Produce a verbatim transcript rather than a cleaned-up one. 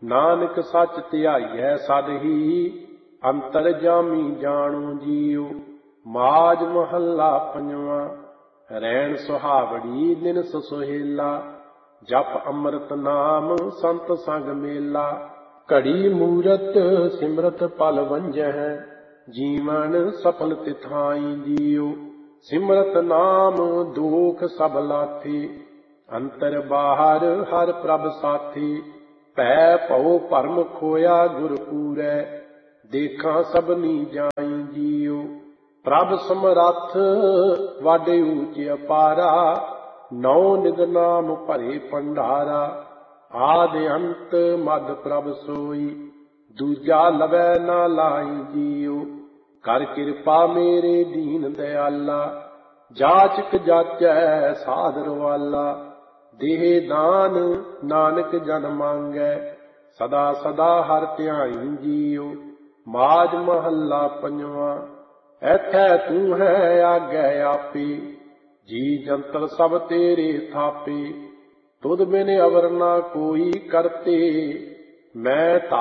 ਨਾਨਕ ਸੱਚ ਧਿਆਈਐ ਸਦ ਹੀ, ਅੰਤਰ ਜਾਮੀ ਜਾਣੂ ਜੀਉ। ਮਾਝ ਮਹੱਲਾ ਪੰਜਵਾਂ। ਰੈਣ ਸੁਹਾਵੜੀ ਦਿਨਸ ਸੁਹੇਲਾ, ਜਪ ਅੰਮ੍ਰਿਤ ਨਾਮ ਸੰਤ ਸੰਗ ਮੇਲਾ। ਘੜੀ ਮੂਰਤ ਸਿਮਰਤ ਪਲ ਵੰਜਹਿ, ਜੀਵਨ ਸਫਲ ਤਿਥਾਈ ਜੀਉ। ਸਿਮਰਤ ਨਾਮ ਦੁਖ ਸਭ ਲਾਥੀ, ਅੰਤਰ ਬਾਹਰ ਹਰ ਪ੍ਰਭ ਸਾਥੀ। ਭੈ ਭਉ ਭਰਮ ਖੋਇਆ ਗੁਰ ਪੂਰੈ, ਦੇਖਾਂ ਸਭਨੀ ਜਾਈ ਜੀਉ। ਪ੍ਰਭ ਸਮਰੱਥ ਵੱਡ ਊਚ ਅਪਾਰਾ, ਨੌ ਨਿਧ ਨਾਮ ਭਰੇ ਭੰਡਾਰਾ। ਆਦਿ ਅੰਤ ਮਧ ਪ੍ਰਭ ਸੋਈ, ਦੂਜਾ ਲਵੈ ਨਾ ਲਾਈ ਜੀਉ। ਕਰ ਕਿਰਪਾ ਮੇਰੇ ਦੀਨ ਦਿਆਲਾ, ਜਾਚਕ ਜਾਚੈ ਸਾਧਰ ਵਾਲਾ। ਦੇਹ ਦਾਨ ਨਾਨਕ ਜਨ ਮੰਗੈ, ਸਦਾ ਸਦਾ ਹਰਿ ਧਿਆਈ ਜੀਉ। ਮਾਝ ਮਹੱਲਾ ਪੰਜਵਾਂ। ਐਥੈ ਤੂੰ ਹੈ ਆਗੈ ਆਪੇ, ਜੀ ਜੰਤਰ ਸਭ ਤੇਰੇ ਥਾਪੇ। ਤੁਧ ਬਿਨ ਅਵਰ ਨਾ ਕੋਈ ਕਰਤੇ, ਮੈਂ